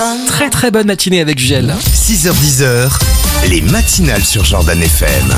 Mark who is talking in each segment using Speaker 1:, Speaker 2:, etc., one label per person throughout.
Speaker 1: Très très bonne matinée avec Gel.
Speaker 2: 6h10, les matinales sur Jordan FM.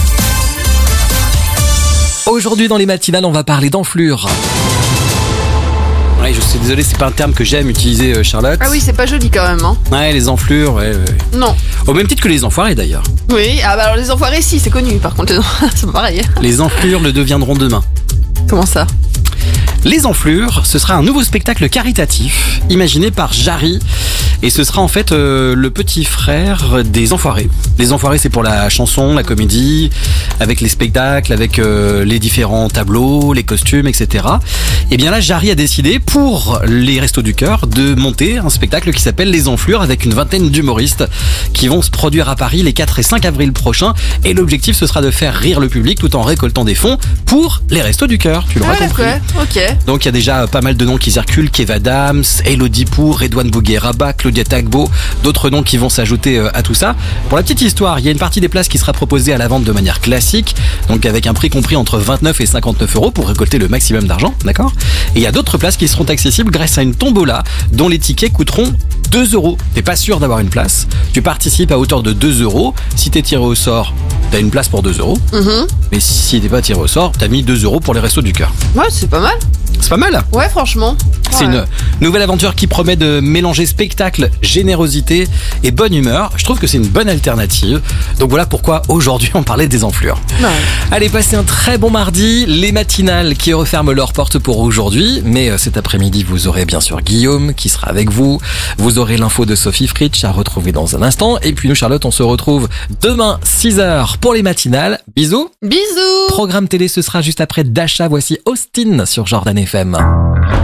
Speaker 1: Aujourd'hui dans les matinales, on va parler d'enflure. Ouais, je suis désolé, c'est pas un terme que j'aime utiliser, Charlotte.
Speaker 3: Ah oui, c'est pas joli quand même, hein.
Speaker 1: Ouais, les enflures, ouais.
Speaker 3: Non.
Speaker 1: Au même titre que les enfoirés d'ailleurs.
Speaker 3: Oui, ah bah alors les enfoirés, si, c'est connu. Par contre, c'est pas pareil.
Speaker 1: Les enflures le deviendront demain.
Speaker 3: Comment ça?
Speaker 1: Les enflures, ce sera un nouveau spectacle caritatif imaginé par Jarry. Et ce sera en fait le petit frère des Enfoirés. Les Enfoirés, c'est pour la chanson, la comédie, avec les spectacles, avec les différents tableaux, les costumes, etc. Et bien là, Jarry a décidé, pour les Restos du Cœur, de monter un spectacle qui s'appelle Les Enflures, avec une vingtaine d'humoristes qui vont se produire à Paris les 4 et 5 avril prochains. Et l'objectif, ce sera de faire rire le public tout en récoltant des fonds pour les Restos du Cœur. Tu l'auras compris.
Speaker 3: Ok.
Speaker 1: Donc il y a déjà pas mal de noms qui circulent, Kev Adams, Elodie Pour, Redouane Bouguer-Rabat, Claudia Tagbo, d'autres noms qui vont s'ajouter à tout ça. Pour la petite histoire, il y a une partie des places qui sera proposée à la vente de manière classique, donc avec un prix compris entre 29 et 59 euros pour récolter le maximum d'argent, d'accord ? Et il y a d'autres places qui seront accessibles grâce à une tombola dont les tickets coûteront 2 euros. T'es pas sûr d'avoir une place, tu participes à hauteur de 2 euros. Si t'es tiré au sort, t'as une place pour 2 euros. Mais si t'es pas tiré au sort, t'as mis 2 euros pour les Restos du Cœur.
Speaker 3: Ouais, c'est pas mal.
Speaker 1: C'est pas mal.
Speaker 3: Ouais, franchement.
Speaker 1: C'est une nouvelle aventure qui promet de mélanger spectacle, générosité et bonne humeur. Je trouve que c'est une bonne alternative. Donc voilà pourquoi aujourd'hui on parlait des enflures.
Speaker 3: Ouais.
Speaker 1: Allez, passez un très bon mardi. Les matinales qui referment leurs portes pour aujourd'hui. Mais cet après-midi, vous aurez bien sûr Guillaume qui sera avec vous. Vous aurez l'info de Sophie Fritsch à retrouver dans un instant. Et puis nous, Charlotte, on se retrouve demain 6h pour les matinales. Bisous.
Speaker 3: Bisous.
Speaker 1: Programme télé, ce sera juste après Dasha. Voici Austin sur Jordan FM.